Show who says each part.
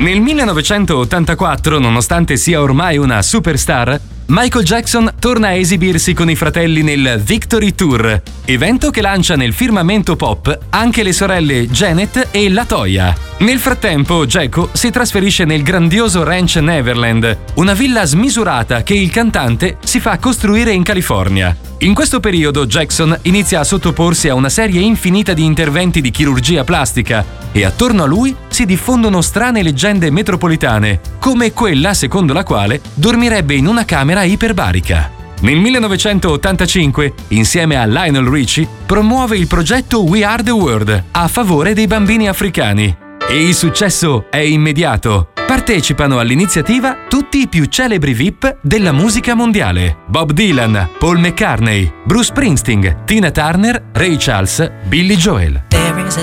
Speaker 1: Nel 1984, nonostante sia ormai una superstar, Michael Jackson torna a esibirsi con i fratelli nel Victory Tour, evento che lancia nel firmamento pop anche le sorelle Janet e LaToya. Nel frattempo, Geco si trasferisce nel grandioso Ranch Neverland, una villa smisurata che il cantante si fa costruire in California. In questo periodo Jackson inizia a sottoporsi a una serie infinita di interventi di chirurgia plastica e attorno a lui si diffondono strane leggende metropolitane, come quella secondo la quale dormirebbe in una camera iperbarica. Nel 1985, insieme a Lionel Richie, promuove il progetto We Are the World a favore dei bambini africani. E il successo è immediato. Partecipano all'iniziativa tutti i più celebri VIP della musica mondiale: Bob Dylan, Paul McCartney, Bruce Springsteen, Tina Turner, Ray Charles, Billy Joel.